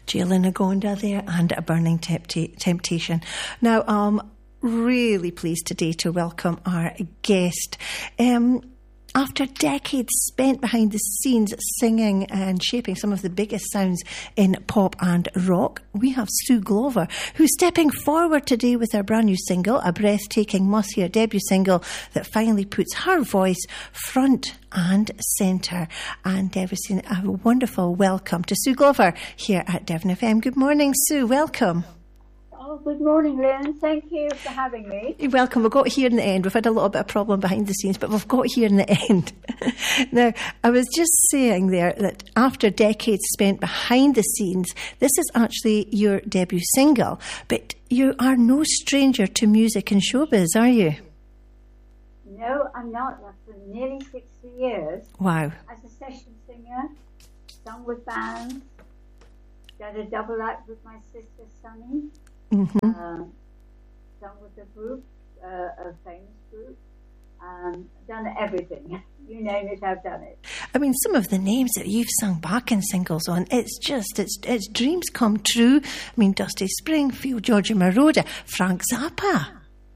Jalen Agonda there, and A Burning Temptation. Now, I'm really pleased today to welcome our guest. After decades spent behind the scenes singing and shaping some of the biggest sounds in pop and rock, we have Sue Glover, who's stepping forward today with her brand new single, a breathtaking must-hear debut single that finally puts her voice front and centre. And we've seen a wonderful welcome to Sue Glover here at Devon FM. Good morning, Sue. Welcome. Oh, good morning, Lynn. Thank you for having me. You're welcome. We got here in the end. We've had a little bit of problem behind the scenes, but we've got here in the end. Now, I was just saying there that after decades spent behind the scenes, this is actually your debut single, but you are no stranger to music and showbiz, are you? No, I'm not. For nearly 60 years. Wow. As a session singer, sung with bands, did a double act with my sister Sunny. Sung with a group, a famous group, done everything. You name it, I've done it. I mean, some of the names that you've sung backing singles on, it's dreams come true. I mean, Dusty Springfield, Giorgio Moroder, Frank Zappa.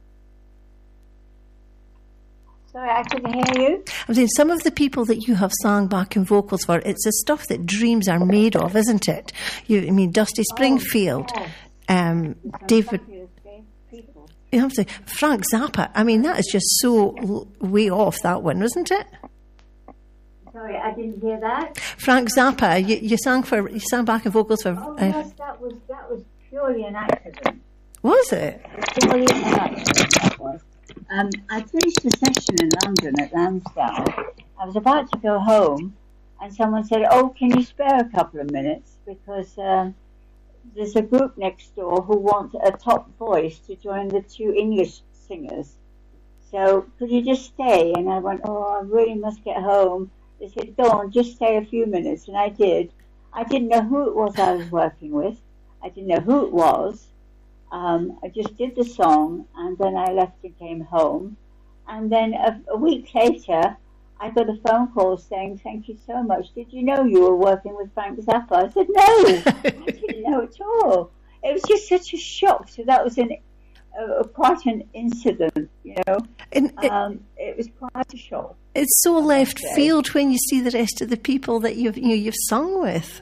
Sorry, I couldn't hear you. I'm saying some of the people that you have sung backing vocals for, it's the stuff that dreams are made of, isn't it? Dusty Springfield. Oh, yes. David, you have to say, Frank Zappa. I mean, that is just so way off, that one, isn't it? Sorry, I didn't hear that. Frank Zappa, you sang backing vocals for. Oh yes, that was purely an accident. Was it? Purely an accident. That was. I finished a session in London at Lansdowne. I was about to go home, and someone said, "Oh, can you spare a couple of minutes because." There's a group next door who want a top voice to join the two English singers. So could you just stay? And I went, I really must get home. They said, go on, just stay a few minutes. And I did. I didn't know who it was I was working with. I didn't know who it was. I just did the song, and then I left and came home. And then a week later, I got a phone call saying, thank you so much. Did you know you were working with Frank Zappa? I said, no, I didn't know at all. It was just such a shock. So that was quite an incident, you know. It was quite a shock. It's so left field when you see the rest of the people that you've sung with.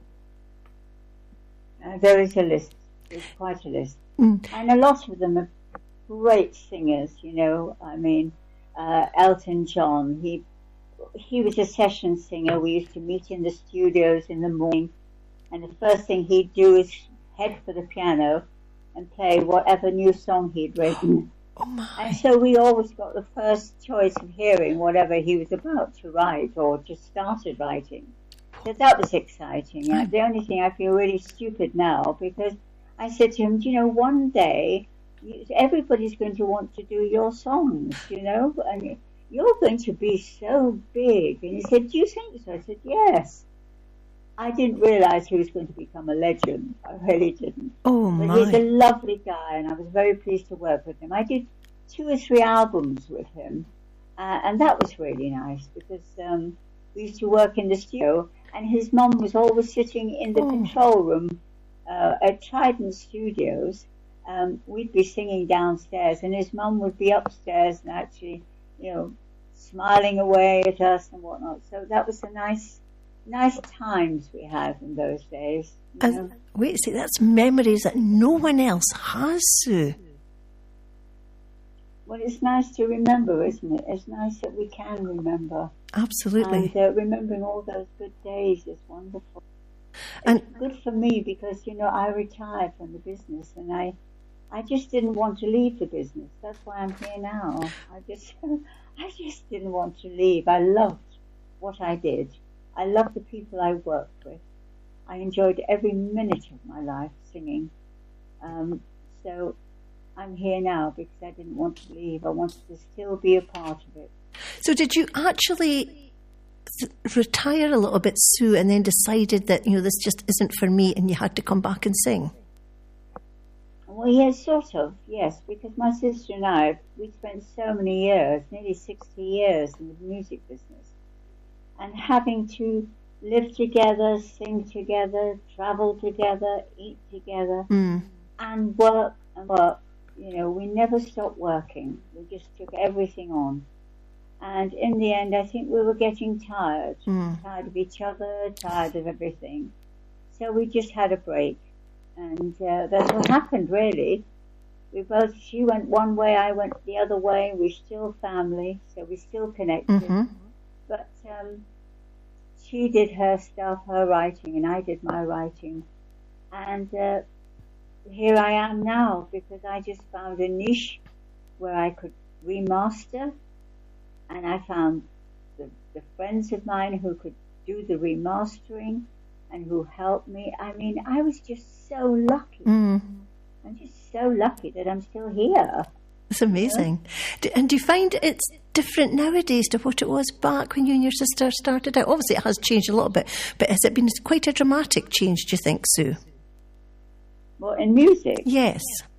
There is a list. There's quite a list. And a lot of them are great singers, you know. I mean, Elton John, he was a session singer. We used to meet in the studios in the morning, and the first thing he'd do is head for the piano and play whatever new song he'd written. Oh my. And so we always got the first choice of hearing whatever he was about to write or just started writing. So that was exciting. The only thing, I feel really stupid now because I said to him, one day everybody's going to want to do your songs, and you're going to be so big. And he said, do you think so? I said, yes. I didn't realise he was going to become a legend. I really didn't. Oh, my. But he's a lovely guy, and I was very pleased to work with him. I did 2 or 3 albums with him, and that was really nice because we used to work in the studio, and his mum was always sitting in the control room at Trident Studios. We'd be singing downstairs, and his mum would be upstairs and actually, smiling away at us and whatnot. So that was a nice times we had in those days. Wait, see, that's memories that no one else has, Sue. Well, it's nice to remember, isn't it? It's nice that we can remember. Absolutely. And remembering all those good days is wonderful. And it's good for me because, I retired from the business and I just didn't want to leave the business. That's why I'm here now. I just didn't want to leave. I loved what I did. I loved the people I worked with. I enjoyed every minute of my life singing. So I'm here now because I didn't want to leave. I wanted to still be a part of it. So did you actually retire a little bit, Sue, and then decided that, this just isn't for me and you had to come back and sing? Well, yes, sort of, yes, because my sister and we spent so many years, nearly 60 years in the music business. And having to live together, sing together, travel together, eat together, and work and work. You know, we never stopped working. We just took everything on. And in the end, I think we were getting tired. Tired of each other, tired of everything. So we just had a break. And that's what happened, really. She went one way, I went the other way. We're still family, so we're still connected. But she did her stuff, her writing, and I did my writing. And here I am now, because I just found a niche where I could remaster. And I found the friends of mine who could do the remastering and who helped me. I mean, I was just so lucky. I'm just so lucky that I'm still here. It's amazing. And do you find it's different nowadays to what it was back when you and your sister started out? Obviously, it has changed a little bit, but has it been quite a dramatic change, do you think, Sue? Well, in music? Yes.